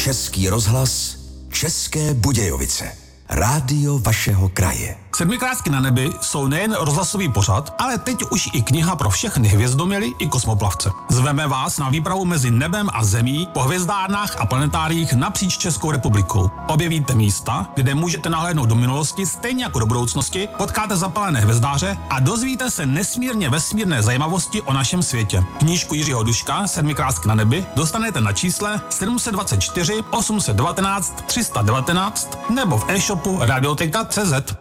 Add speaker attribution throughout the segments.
Speaker 1: Český rozhlas, České Budějovice. Rádio vašeho kraje.
Speaker 2: Sedmikrátky na nebi jsou nejen rozhlasový pořad, ale teď už i kniha pro všechny hvězdoměly i kosmoplavce. Zveme vás na výpravu mezi nebem a zemí po hvězdárnách a planetáriích napříč Českou republikou. Objevíte místa, kde můžete nahlédnout do minulosti stejně jako do budoucnosti, potkáte zapalené hvězdáře a dozvíte se nesmírně vesmírné zajímavosti o našem světě. Knížku Jiřího Duška Sedmikrátky na nebi dostanete na čísle 724 819 319 nebo v e-shopu radioteka.cz.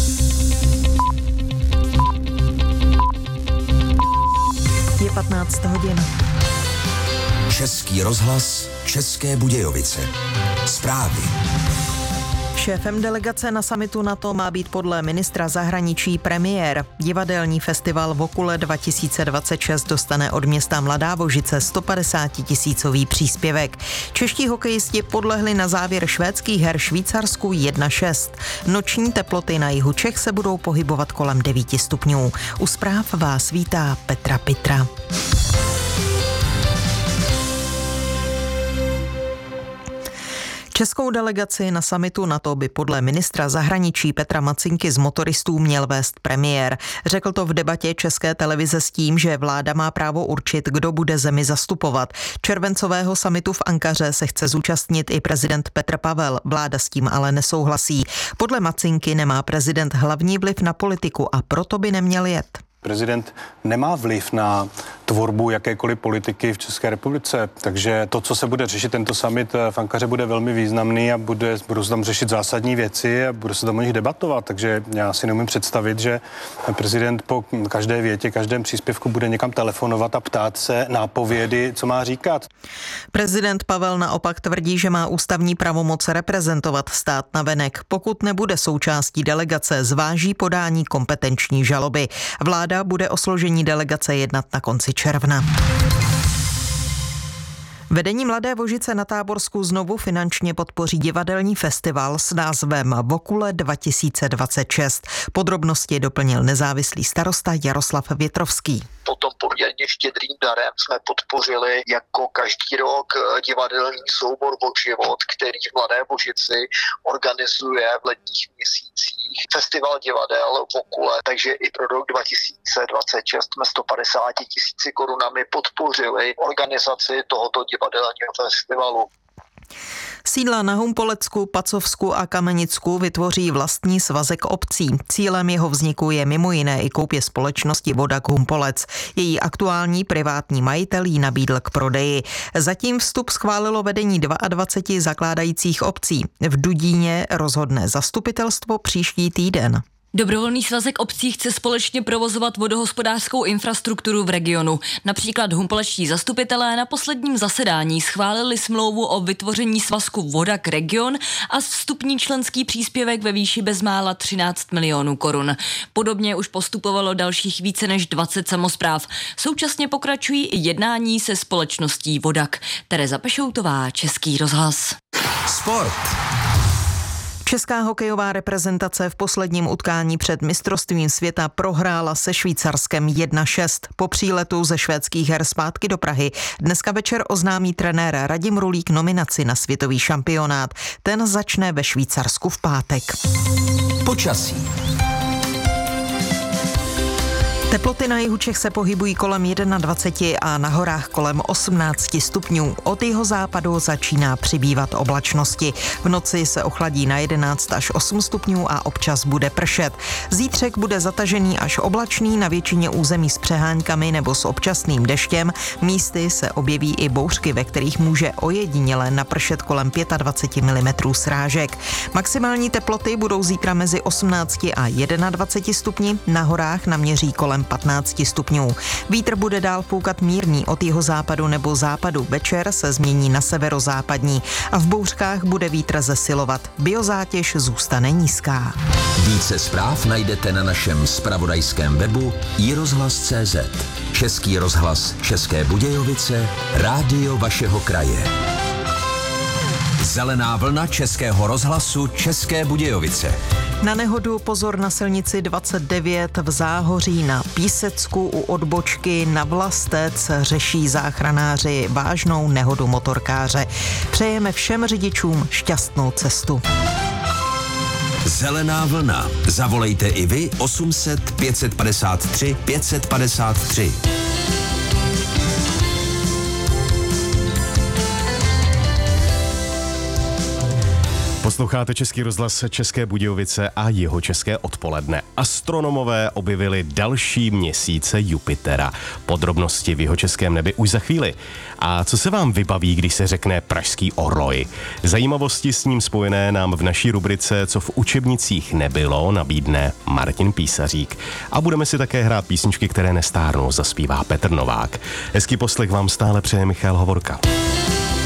Speaker 3: Je 15 hodin.
Speaker 1: Český rozhlas, České Budějovice. Zprávy.
Speaker 3: Šéfem delegace na summitu NATO má být podle ministra zahraničí premiér. Divadelní festival Vokule 2026 dostane od města Mladá Vožice 150 000 příspěvek. Čeští hokejisti podlehli na závěr švédských her Švýcarsku 1-6. Noční teploty na jihu Čech se budou pohybovat kolem 9 stupňů. U zpráv vás vítá Petra Pitra. Českou delegaci na summitu NATO by podle ministra zahraničí Petra Macinky z motoristů měl vést premiér. Řekl to v debatě České televize s tím, že vláda má právo určit, kdo bude zemi zastupovat. Červencového summitu v Ankaře se chce zúčastnit i prezident Petr Pavel. Vláda s tím ale nesouhlasí. Podle Macinky nemá prezident hlavní vliv na politiku a proto by neměl jet.
Speaker 4: Prezident nemá vliv na tvorbu jakékoliv politiky v České republice, takže to, co se bude řešit tento summit v Ankaře, bude velmi významný a budou se tam řešit zásadní věci a bude se tam o nich debatovat, takže já si neumím představit, že prezident po každé větě, každém příspěvku bude někam telefonovat a ptát se nápovědy, co má říkat.
Speaker 3: Prezident Pavel naopak tvrdí, že má ústavní pravomoc reprezentovat stát navenek. Pokud nebude součástí delegace, zváží podání kompetenční žaloby. Vláda bude o složení delegace jednat na konci června. Vedení Mladé Vožice na Táborsku znovu finančně podpoří divadelní festival s názvem Vokule 2026. Podrobnosti doplnil nezávislý starosta Jaroslav Větrovský.
Speaker 5: Potom poměrně štědrým darem jsme podpořili jako každý rok divadelní soubor Vok život, který v Mladé Vožici organizuje v letních měsících festival divadel Vokule, takže i pro rok 2026 jsme 150 000 korunami podpořili organizaci tohoto divadelního festivalu.
Speaker 3: Sídla na Humpolecku, Pacovsku a Kamenicku vytvoří vlastní svazek obcí. Cílem jeho vzniku je mimo jiné i koupě společnosti Vodak Humpolec. Její aktuální privátní majitel jí nabídl k prodeji. Zatím vstup schválilo vedení 22 zakládajících obcí. V Dudíně rozhodne zastupitelstvo příští týden.
Speaker 6: Dobrovolný svazek obcí chce společně provozovat vodohospodářskou infrastrukturu v regionu. Například humpolečtí zastupitelé na posledním zasedání schválili smlouvu o vytvoření svazku Vodak Region a vstupní členský příspěvek ve výši bezmála 13 milionů korun. Podobně už postupovalo dalších více než 20 samospráv. Současně pokračují i jednání se společností Vodak. Tereza Pešoutová, Český rozhlas.
Speaker 1: Sport.
Speaker 3: Česká hokejová reprezentace v posledním utkání před mistrovstvím světa prohrála se Švýcarskem 1-6. Po příletu ze švédských her zpátky do Prahy dneska večer oznámí trenér Radim Rulík nominaci na světový šampionát. Ten začne ve Švýcarsku v pátek.
Speaker 1: Počasí.
Speaker 3: Teploty na jihu Čech se pohybují kolem 21 a na horách kolem 18 stupňů. Od jihozápadu začíná přibývat oblačnosti. V noci se ochladí na 11 až 8 stupňů a občas bude pršet. Zítřek bude zatažený až oblačný, na většině území s přeháňkami nebo s občasným deštěm. Místy se objeví i bouřky, ve kterých může ojediněle napršet kolem 25 mm srážek. Maximální teploty budou zítra mezi 18 a 21 stupni, na horách naměří kolem 15 stupňů. Vítr bude dál foukat mírný od jihozápadu nebo západu. Večer se změní na severozápadní a v bouřkách bude vítr zesilovat. Biozátěž zůstane nízká.
Speaker 1: Více zpráv najdete na našem zpravodajském webu iRozhlas.cz. Český rozhlas České Budějovice, rádio vašeho kraje. Zelená vlna Českého rozhlasu České Budějovice.
Speaker 3: Na nehodu pozor na silnici 29 v Záhoří na Písecku u odbočky na Vlastec řeší záchranáři vážnou nehodu motorkáře. Přejeme všem řidičům šťastnou cestu.
Speaker 1: Zelená vlna. Zavolejte i vy 800 553 553.
Speaker 7: Posloucháte Český rozhlas České Budějovice a Jihočeské odpoledne. Astronomové objevili další měsíce Jupitera. Podrobnosti v jihočeském nebi už za chvíli. A co se vám vybaví, když se řekne pražský orloj? Zajímavosti s ním spojené nám v naší rubrice Co v učebnicích nebylo nabídne Martin Písařík. A budeme si také hrát písničky, které nestárnou, zaspívá Petr Novák. Hezký poslech vám stále přeje Michal Hovorka.